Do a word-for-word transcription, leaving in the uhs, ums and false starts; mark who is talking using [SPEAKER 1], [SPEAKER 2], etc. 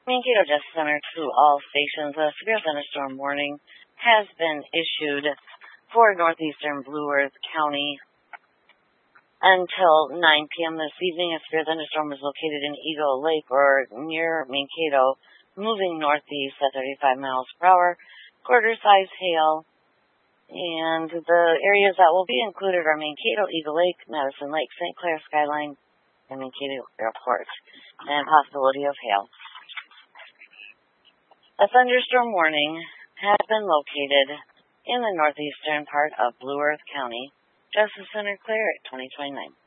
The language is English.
[SPEAKER 1] Mankato Justice Center to all stations. A severe thunderstorm warning has been issued for northeastern Blue Earth County until nine p.m. this evening. A severe thunderstorm is located in Eagle Lake or near Mankato, moving northeast at thirty-five miles per hour, quarter-size hail. And the areas that will be included are Mankato, Eagle Lake, Madison Lake, Saint Clair Skyline, and Mankato Airport, and possibility of hail. A thunderstorm warning has been located in the northeastern part of Blue Earth County. Justice Center clear at twenty twenty-nine.